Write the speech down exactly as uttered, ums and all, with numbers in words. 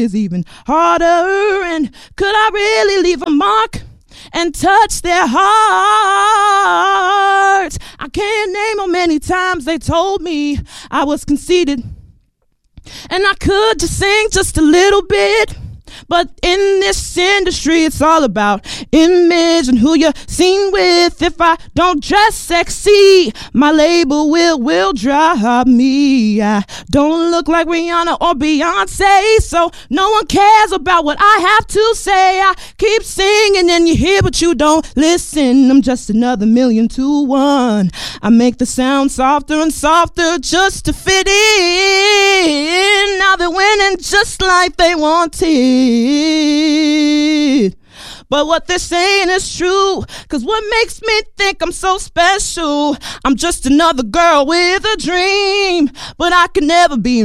is even harder. And could I really leave a mark and touch their hearts? I can't name how many times they told me I was conceited and I could just sing just a little bit. But in this industry, it's all about image and who you're seen with. If I don't dress sexy, my label will will drop me. I don't look like Rihanna or Beyonce, so no one cares about what I have to say. I keep singing and you hear but you don't listen. I'm just another million to one. I make the sound softer and softer just to fit in. Now they're winning just like they wanted. But what they're saying is true, cause what makes me think I'm so special? I'm just another girl with a dream, but I can never be